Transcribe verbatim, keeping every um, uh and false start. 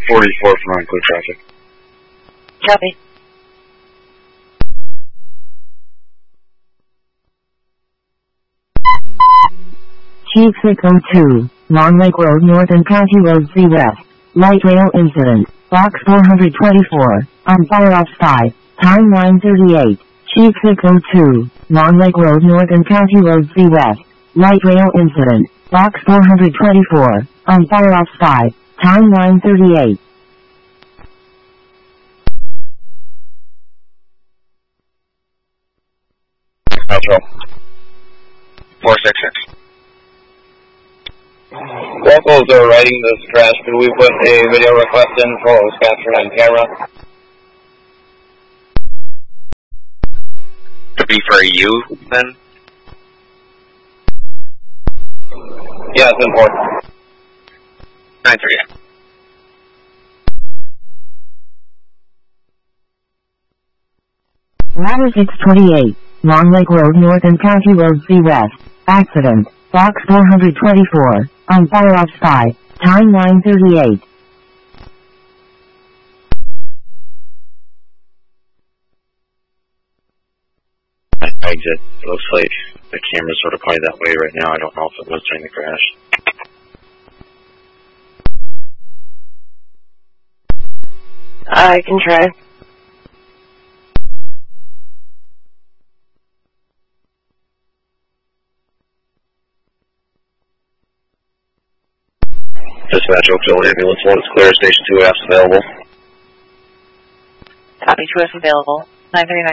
forty-four from unclear traffic. Copy. Chief six oh two, Long Lake Road North and County Road C West. Light rail incident. Box four twenty-four. On fire off Spy. Time nine thirty-eight. Chief six oh two, Long Lake Road North and County Road C West. Light rail incident. Box four twenty-four. On fire off Spy. Time nine thirty-eight. Metro. four six six. Locals are writing this crash. Could we put a video request in for what was captured on camera? To be for you, then? Yeah, it's important. nine three. Ladder six twenty-eight, Long Lake Road North and County Road C West. Accident. Box four twenty-four. On fire off Spy. Time nine thirty-eight. Exit. It looks like the camera's sort of pointed that way right now. I don't know if it was during the crash. I can try. Dispatch Oakville ambulance one is clear. Station two F's available. Copy, two F available. nine three nine.